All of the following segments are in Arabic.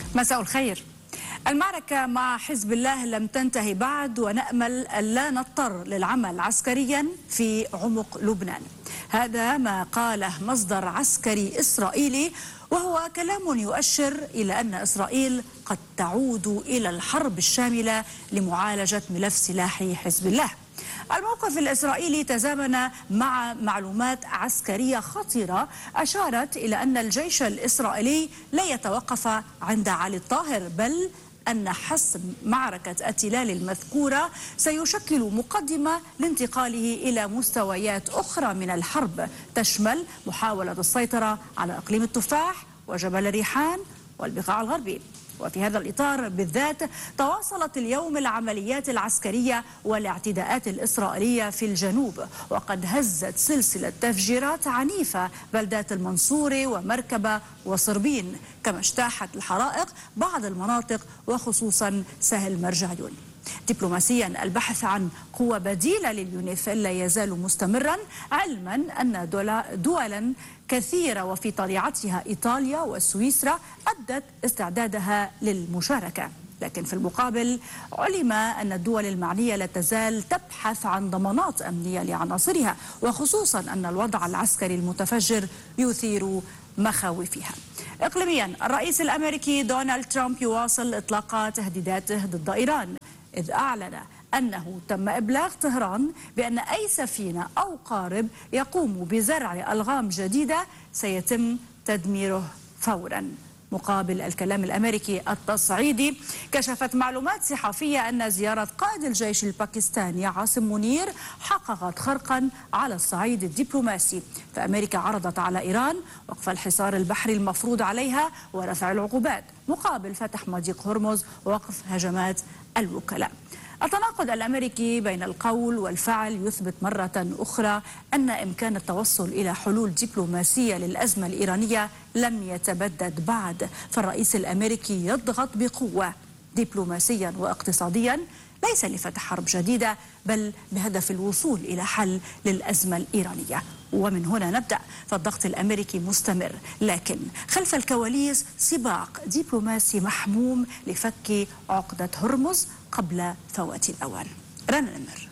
مساء الخير. المعركة مع حزب الله لم تنتهي بعد، ونأمل ألا نضطر للعمل عسكريا في عمق لبنان. هذا ما قاله مصدر عسكري إسرائيلي، وهو كلام يؤشر إلى أن إسرائيل قد تعود إلى الحرب الشاملة لمعالجة ملف سلاح حزب الله. الموقف الإسرائيلي تزامن مع معلومات عسكرية خطيرة أشارت إلى أن الجيش الإسرائيلي لا يتوقف عند علي الطاهر، بل أن حسم معركة التلال المذكورة سيشكل مقدمة لانتقاله إلى مستويات أخرى من الحرب، تشمل محاولة السيطرة على إقليم التفاح وجبل الريحان والبقاع الغربي. وفي هذا الإطار بالذات تواصلت اليوم العمليات العسكرية والاعتداءات الإسرائيلية في الجنوب، وقد هزت سلسلة تفجيرات عنيفة بلدات المنصورة ومركبة وصربين، كما اجتاحت الحرائق بعض المناطق وخصوصا سهل مرجعيون. دبلوماسيا البحث عن قوة بديلة لليونيف لا يزال مستمرا، علما أن دولا كثيرة وفي طليعتها إيطاليا وسويسرا أبدت استعدادها للمشاركة. لكن في المقابل علم أن الدول المعنية لا تزال تبحث عن ضمانات أمنية لعناصرها، وخصوصا أن الوضع العسكري المتفجر يثير مخاوفها. إقليميا الرئيس الأمريكي دونالد ترامب يواصل إطلاق تهديداته ضد إيران، إذ أعلن أنه تم إبلاغ طهران بأن أي سفينة أو قارب يقوم بزرع ألغام جديدة سيتم تدميره فورا. مقابل الكلام الأمريكي التصعيدي، كشفت معلومات صحفية أن زيارة قائد الجيش الباكستاني عاصم منير حققت خرقا على الصعيد الدبلوماسي، فأمريكا عرضت على إيران وقف الحصار البحري المفروض عليها ورفع العقوبات، مقابل فتح مضيق هرمز ووقف هجمات الوكلاء. التناقض الأمريكي بين القول والفعل يثبت مرة أخرى أن إمكان التوصل إلى حلول دبلوماسية للأزمة الإيرانية لم يتبدد بعد، فالرئيس الأمريكي يضغط بقوة دبلوماسيا واقتصاديا، ليس لفتح حرب جديدة بل بهدف الوصول إلى حل للأزمة الإيرانية. ومن هنا نبدأ، فالضغط الأمريكي مستمر، لكن خلف الكواليس سباق دبلوماسي محموم لفك عقدة هرمز قبل فوات الأوان. رنا نمر.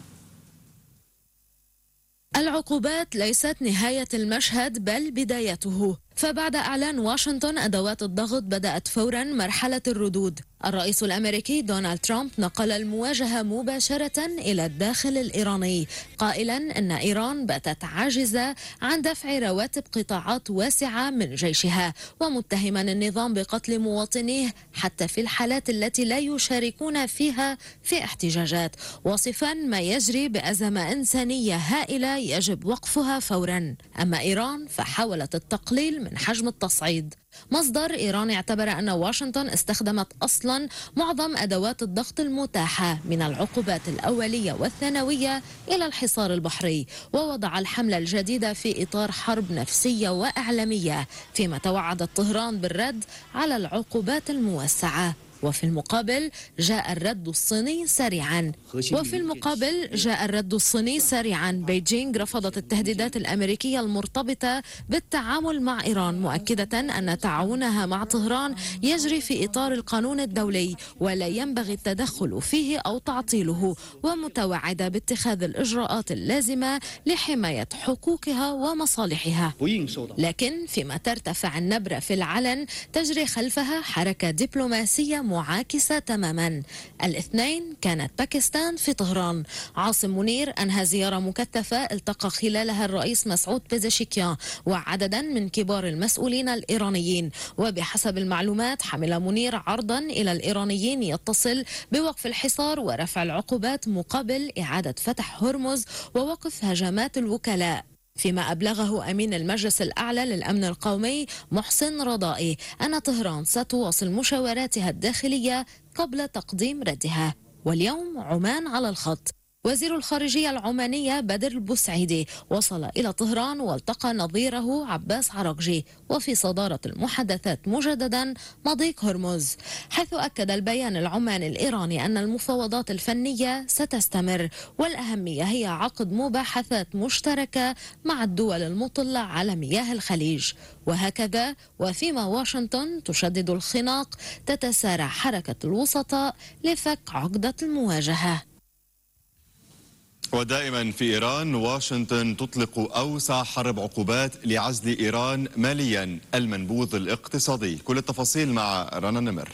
العقوبات ليست نهاية المشهد بل بدايته، فبعد إعلان واشنطن أدوات الضغط بدأت فورا مرحلة الردود. الرئيس الأمريكي دونالد ترامب نقل المواجهة مباشرة إلى الداخل الإيراني، قائلا أن إيران باتت عاجزة عن دفع رواتب قطاعات واسعة من جيشها، ومتهما النظام بقتل مواطنيه حتى في الحالات التي لا يشاركون فيها في احتجاجات، واصفا ما يجري بأزمة إنسانية هائلة يجب وقفها فورا. أما إيران فحاولت التقليل من حجم التصعيد. مصدر إيراني اعتبر أن واشنطن استخدمت أصلا معظم أدوات الضغط المتاحة من العقوبات الأولية والثانوية إلى الحصار البحري، ووضع الحملة الجديدة في إطار حرب نفسية وإعلامية، فيما توعدت طهران بالرد على العقوبات الموسعة. وفي المقابل جاء الرد الصيني سريعا. بيجينغ رفضت التهديدات الأمريكية المرتبطة بالتعامل مع إيران، مؤكدة أن تعاونها مع طهران يجري في إطار القانون الدولي ولا ينبغي التدخل فيه أو تعطيله، ومتوعدة باتخاذ الإجراءات اللازمة لحماية حقوقها ومصالحها. لكن فيما ترتفع النبرة في العلن تجري خلفها حركة دبلوماسية معاكسة تماما. الاثنين كانت باكستان في طهران. عاصم منير أنهى زيارة مكثفة التقى خلالها الرئيس مسعود بيزشكيان وعددا من كبار المسؤولين الإيرانيين، وبحسب المعلومات حمل منير عرضا إلى الإيرانيين يتصل بوقف الحصار ورفع العقوبات مقابل إعادة فتح هرمز ووقف هجمات الوكلاء. فيما أبلغه أمين المجلس الأعلى للأمن القومي محسن رضائي أن طهران ستواصل مشاوراتها الداخلية قبل تقديم ردها. واليوم عمان على الخط. وزير الخارجية العمانية بدر البوسعيدي وصل إلى طهران والتقى نظيره عباس عراقجي، وفي صدارة المحادثات مجددا مضيق هرمز، حيث أكد البيان العماني الإيراني أن المفاوضات الفنية ستستمر، والأهمية هي عقد مباحثات مشتركة مع الدول المطلة على مياه الخليج. وهكذا وفيما واشنطن تشدد الخناق تتسارع حركة الوسطاء لفك عقدة المواجهة. ودائما في إيران، واشنطن تطلق أوسع حرب عقوبات لعزل إيران ماليا المنبوذ الاقتصادي. كل التفاصيل مع رنا نمر.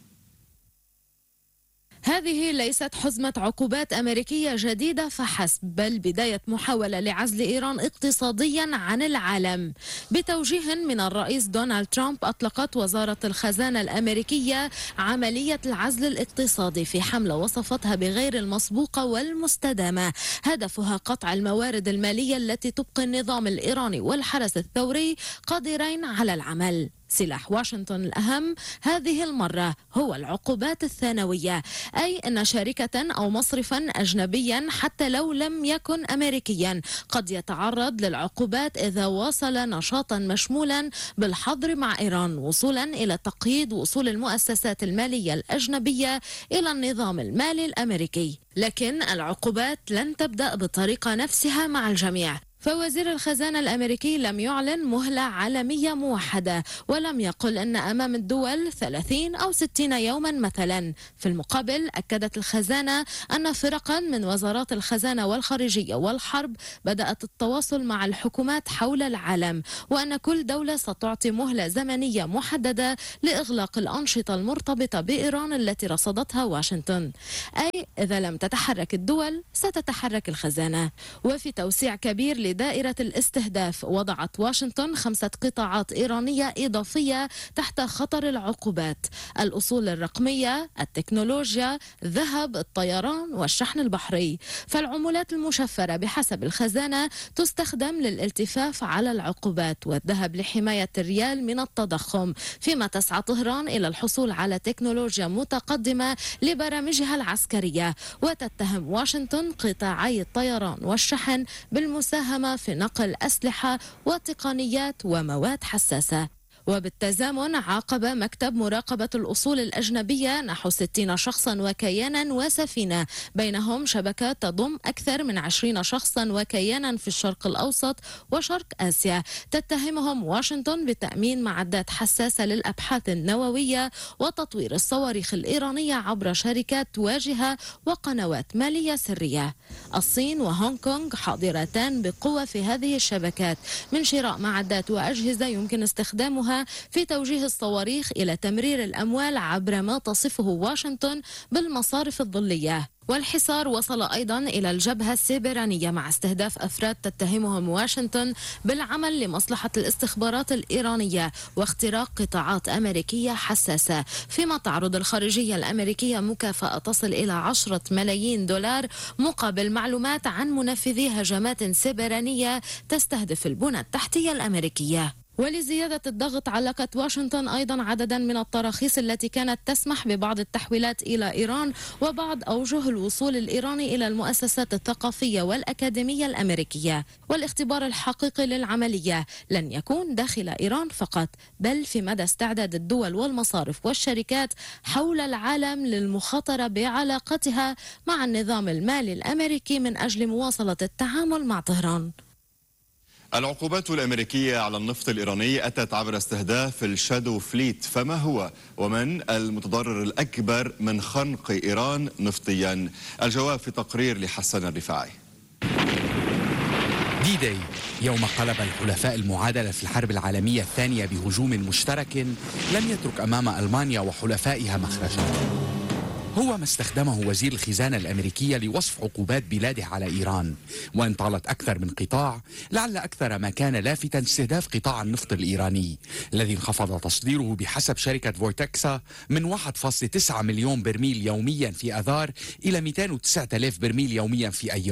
هذه ليست حزمة عقوبات أمريكية جديدة فحسب، بل بداية محاولة لعزل إيران اقتصاديا عن العالم. بتوجيه من الرئيس دونالد ترامب أطلقت وزارة الخزانة الأمريكية عملية العزل الاقتصادي في حملة وصفتها بغير المسبوقة والمستدامة، هدفها قطع الموارد المالية التي تبقي النظام الإيراني والحرس الثوري قادرين على العمل. سلاح واشنطن الأهم هذه المرة هو العقوبات الثانوية، أي أن شركة أو مصرفا أجنبيا حتى لو لم يكن أمريكيا قد يتعرض للعقوبات إذا واصل نشاطا مشمولا بالحظر مع إيران، وصولا إلى تقييد وصول المؤسسات المالية الأجنبية إلى النظام المالي الأمريكي. لكن العقوبات لن تبدأ بالطريقة نفسها مع الجميع، فوزير الخزانة الأمريكي لم يعلن مهلة عالمية موحدة، ولم يقل أن أمام الدول 30 أو 60 يوما مثلا. في المقابل أكدت الخزانة أن فرقا من وزارات الخزانة والخارجية والحرب بدأت التواصل مع الحكومات حول العالم، وأن كل دولة ستعطي مهلة زمنية محددة لإغلاق الأنشطة المرتبطة بإيران التي رصدتها واشنطن، أي إذا لم تتحرك الدول ستتحرك الخزانة. وفي توسيع كبير دائرة الاستهداف وضعت واشنطن 5 قطاعات إيرانية إضافية تحت خطر العقوبات: الأصول الرقمية، التكنولوجيا، الذهب، الطيران والشحن البحري. فالعملات المشفرة بحسب الخزانة تستخدم للالتفاف على العقوبات، والذهب لحماية الريال من التضخم، فيما تسعى طهران إلى الحصول على تكنولوجيا متقدمة لبرامجها العسكرية، وتتهم واشنطن قطاعي الطيران والشحن بالمساهمة في نقل أسلحة وتقنيات ومواد حساسة. وبالتزامن عاقب مكتب مراقبة الأصول الأجنبية نحو 60 شخصا وكيانا وسفينة، بينهم شبكات تضم أكثر من 20 شخصا وكيانا في الشرق الأوسط وشرق آسيا، تتهمهم واشنطن بتأمين معدات حساسة للأبحاث النووية وتطوير الصواريخ الإيرانية عبر شركات واجهة وقنوات مالية سرية. الصين وهونغ كونغ حاضرتان بقوة في هذه الشبكات، من شراء معدات وأجهزة يمكن استخدامها في توجيه الصواريخ إلى تمرير الأموال عبر ما تصفه واشنطن بالمصارف الظلية. والحصار وصل أيضا إلى الجبهة السيبرانية مع استهداف أفراد تتهمهم واشنطن بالعمل لمصلحة الاستخبارات الإيرانية واختراق قطاعات أمريكية حساسة، فيما تعرض الخارجية الأمريكية مكافأة تصل إلى 10 ملايين دولار مقابل معلومات عن منفذي هجمات سيبرانية تستهدف البنى التحتية الأمريكية. ولزيادة الضغط علقت واشنطن أيضا عددا من التراخيص التي كانت تسمح ببعض التحويلات إلى إيران وبعض أوجه الوصول الإيراني إلى المؤسسات الثقافية والأكاديمية الأمريكية. والاختبار الحقيقي للعملية لن يكون داخل إيران فقط، بل في مدى استعداد الدول والمصارف والشركات حول العالم للمخاطرة بعلاقتها مع النظام المالي الأمريكي من أجل مواصلة التعامل مع طهران. العقوبات الأمريكية على النفط الإيراني أتت عبر استهداف الشادو فليت، فما هو ومن المتضرر الأكبر من خنق إيران نفطيا؟ الجواب في تقرير لحسن الرفاعي. دي داي، يوم قلب الحلفاء المعادلة في الحرب العالمية الثانية بهجوم مشترك لم يترك أمام ألمانيا وحلفائها مخرجا. هو ما استخدمه وزير الخزانة الأمريكية لوصف عقوبات بلاده على إيران، وإن طالت أكثر من قطاع، لعل أكثر ما كان لافتا استهداف قطاع النفط الإيراني الذي انخفض تصديره بحسب شركة فويتكسا من 1.9 مليون برميل يوميا في أذار إلى 209,000 برميل يوميا في أيار.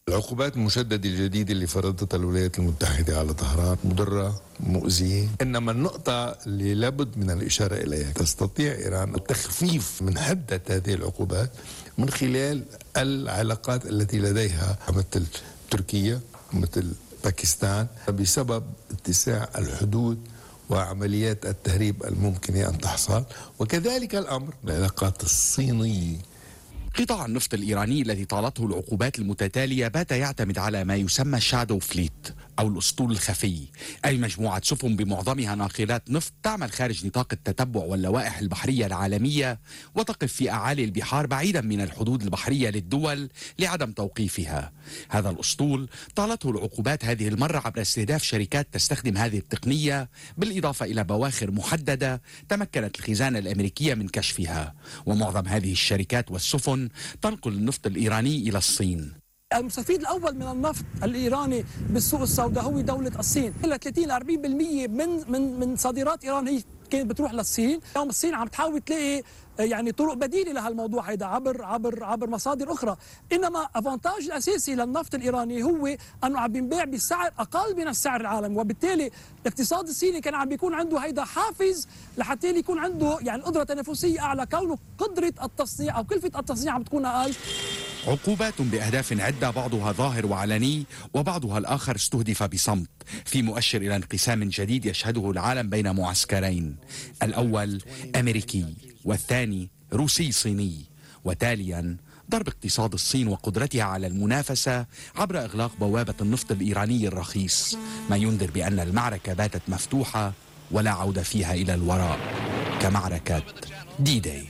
العقوبات المشددة الجديدة اللي فرضتها الولايات المتحدة على طهران مضرة مؤذية، إنما النقطة اللي لابد من الإشارة إليها تستطيع إيران التخفيف من حدة هذه العقوبات من خلال العلاقات التي لديها مثل تركيا مثل باكستان بسبب اتساع الحدود وعمليات التهريب الممكنة أن تحصل، وكذلك الأمر العلاقات الصينية. قطاع النفط الإيراني الذي طالته العقوبات المتتالية بات يعتمد على ما يسمى شادو فليت أو الأسطول الخفي، أي مجموعة سفن بمعظمها ناقلات نفط تعمل خارج نطاق التتبع واللوائح البحرية العالمية وتقف في أعالي البحار بعيدا من الحدود البحرية للدول لعدم توقيفها. هذا الأسطول طالته العقوبات هذه المرة عبر استهداف شركات تستخدم هذه التقنية، بالإضافة إلى بواخر محددة تمكنت الخزانة الأمريكية من كشفها، ومعظم هذه الشركات والسفن تنقل النفط الإيراني إلى الصين. المستفيد الأول من النفط الإيراني بالسوق السوداء هو دولة الصين. 30-40% من صادرات إيران هي كانت بتروح للصين. اليوم الصين عم تحاول تلاقي يعني طرق بديلة لهالموضوع هيدا عبر مصادر أخرى، إنما أفانتاج الأساسي للنفط الإيراني هو أنه عم بينباع بسعر أقل من السعر العالمي، وبالتالي الاقتصاد الصيني كان عم بيكون عنده هيدا حافز لحتى يكون عنده يعني قدرة تنافسية أعلى، كونه قدرة التصنيع أو كلفة التصنيع عم تكون أقل. عقوبات بأهداف عدة، بعضها ظاهر وعلني وبعضها الآخر استهدف بصمت، في مؤشر إلى انقسام جديد يشهده العالم بين معسكرين، الأول أمريكي والثاني روسي صيني، وتاليا ضرب اقتصاد الصين وقدرتها على المنافسة عبر إغلاق بوابة النفط الإيراني الرخيص، ما ينذر بأن المعركة باتت مفتوحة ولا عودة فيها إلى الوراء، كمعركة دي داي.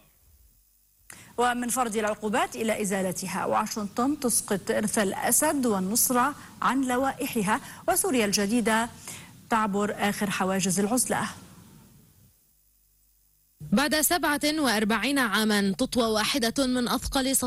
ومن فرض العقوبات إلى إزالتها، واشنطن تسقط إرث الأسد والنصرة عن لوائحها، وسوريا الجديدة تعبر آخر حواجز العزلة. بعد 47 عاما تطوى واحدة من أثقل